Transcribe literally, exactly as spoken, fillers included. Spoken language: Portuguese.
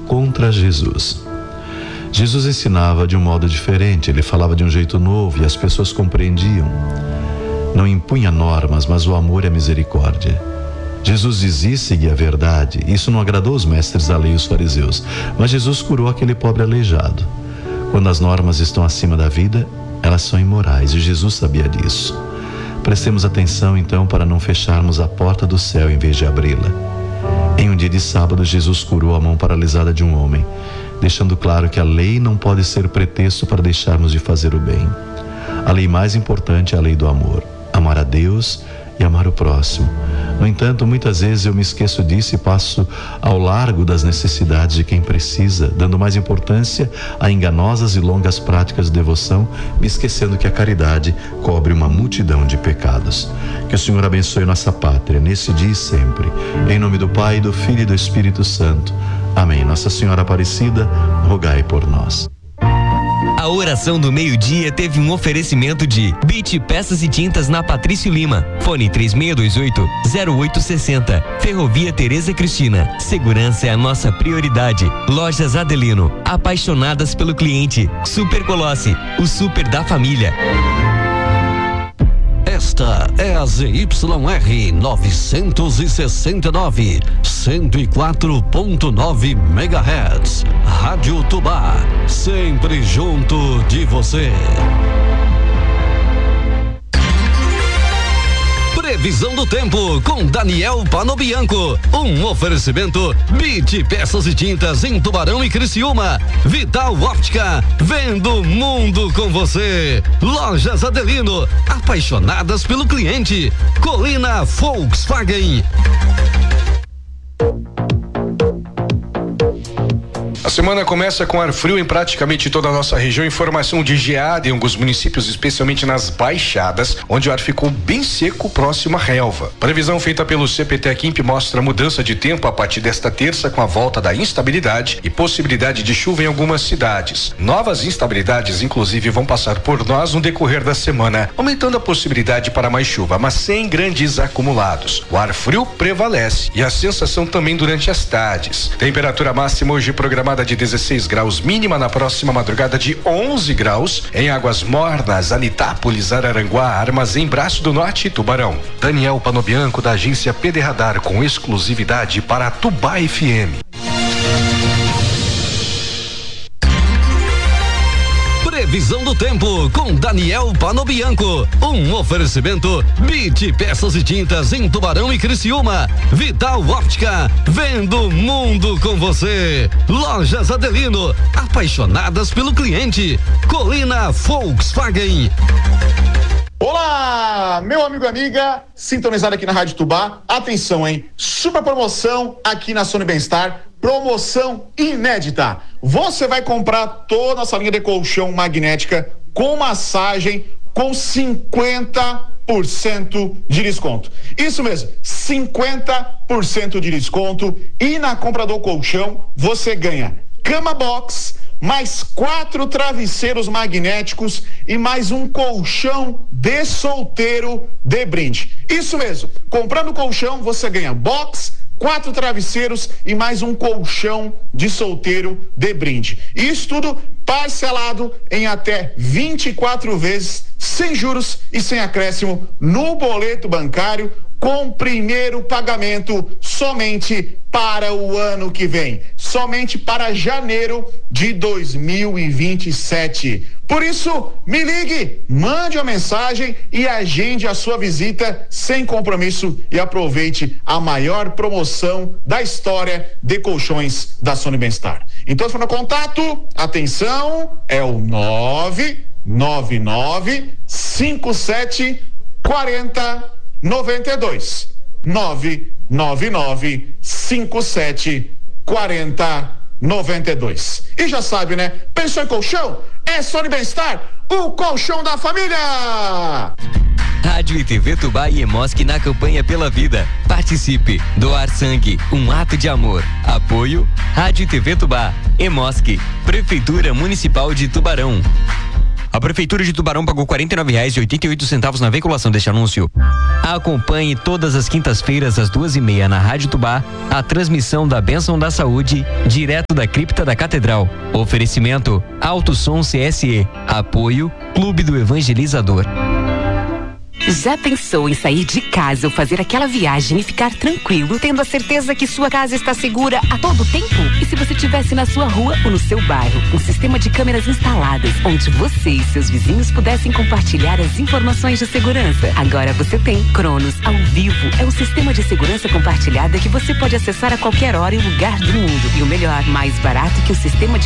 contra Jesus. Jesus ensinava de um modo diferente, ele falava de um jeito novo e as pessoas compreendiam. Não impunha normas, mas o amor e a misericórdia. Jesus dizia seguir a verdade. Isso não agradou os mestres da lei e os fariseus, mas Jesus curou aquele pobre aleijado. Quando as normas estão acima da vida, elas são imorais e Jesus sabia disso. Prestemos atenção então para não fecharmos a porta do céu em vez de abri-la. Em um dia de sábado, Jesus curou a mão paralisada de um homem, deixando claro que a lei não pode ser pretexto para deixarmos de fazer o bem. A lei mais importante é a lei do amor, amar a Deus e amar o próximo. No entanto, muitas vezes eu me esqueço disso e passo ao largo das necessidades de quem precisa, dando mais importância a enganosas e longas práticas de devoção, me esquecendo que a caridade cobre uma multidão de pecados. Que o Senhor abençoe nossa pátria, nesse dia e sempre. Em nome do Pai, do Filho e do Espírito Santo. Amém. Nossa Senhora Aparecida, rogai por nós. A oração do meio-dia teve um oferecimento de Bit Peças e Tintas na Patrício Lima. Fone três seis dois oito, zero oito seis zero. Ferrovia Tereza Cristina. Segurança é a nossa prioridade. Lojas Adelino. Apaixonadas pelo cliente. Super Colosse. O super da família. Esta é a Z Y R novecentos e sessenta e nove, cento e quatro ponto nove megahertz. Rádio Tubá, sempre junto de você. Previsão do tempo com Daniel Panobianco. Um oferecimento Bit Peças e Tintas em Tubarão e Criciúma. Vital Óptica, vendo o mundo com você. Lojas Adelino, apaixonadas pelo cliente. Colina Volkswagen. A semana começa com ar frio em praticamente toda a nossa região. Informação de geada em alguns municípios, especialmente nas baixadas, onde o ar ficou bem seco próximo à relva. Previsão feita pelo C P T Quimp mostra mudança de tempo a partir desta terça, com a volta da instabilidade e possibilidade de chuva em algumas cidades. Novas instabilidades, inclusive, vão passar por nós no decorrer da semana, aumentando a possibilidade para mais chuva, mas sem grandes acumulados. O ar frio prevalece e a sensação também durante as tardes. Temperatura máxima hoje programada de dezesseis graus, mínima na próxima madrugada de onze graus em Águas Mornas, Anitápolis, Araranguá, Armazém, Braço do Norte e Tubarão. Daniel Panobianco, da agência P D Radar, com exclusividade para Tubá F M. Previsão do tempo com Daniel Panobianco. Um oferecimento Bit Peças e Tintas em Tubarão e Criciúma. Vital Óptica, vendo o mundo com você. Lojas Adelino, apaixonadas pelo cliente. Colina Volkswagen. Olá, meu amigo e amiga, sintonizado aqui na Rádio Tubá. Atenção, hein? Super promoção aqui na Sony Bem-Estar. Promoção inédita. Você vai comprar toda a nossa linha de colchão magnética com massagem com cinquenta por cento de desconto. Isso mesmo, cinquenta por cento de desconto. E na compra do colchão você ganha cama box, mais quatro travesseiros magnéticos e mais um colchão de solteiro de brinde. Isso mesmo, comprando o colchão você ganha box, quatro travesseiros e mais um colchão de solteiro de brinde. Isso tudo parcelado em até vinte e quatro vezes, sem juros e sem acréscimo no boleto bancário, com primeiro pagamento somente para o ano que vem, somente para janeiro de dois mil e vinte e sete. Por isso, me ligue, mande uma mensagem e agende a sua visita sem compromisso e aproveite a maior promoção da história de colchões da Sony Bem-Estar. Então, se for no contato, atenção, é o nove nove nove cinco sete quatro zero nove dois. nove nove nove cinco sete quatro zero nove dois. E já sabe, né? Pensou em colchão? É Sony Bem-Estar, o colchão da família! Rádio e T V Tubá e Emosc na campanha pela vida. Participe. Doar sangue, um ato de amor. Apoio Rádio e T V Tubá, Emosc, Prefeitura Municipal de Tubarão. A Prefeitura de Tubarão pagou quarenta e nove reais e oitenta e oito centavos na veiculação deste anúncio. Acompanhe todas as quintas-feiras às duas e meia na Rádio Tubá a transmissão da Bênção da Saúde direto da cripta da Catedral. Oferecimento Alto Som C S E. Apoio Clube do Evangelizador. Já pensou em sair de casa ou fazer aquela viagem e ficar tranquilo, tendo a certeza que sua casa está segura a todo tempo? E se você estivesse na sua rua ou no seu bairro, um sistema de câmeras instaladas, onde você e seus vizinhos pudessem compartilhar as informações de segurança? Agora você tem. Cronos ao vivo é um sistema de segurança compartilhada que você pode acessar a qualquer hora e lugar do mundo. E o melhor, mais barato que o sistema de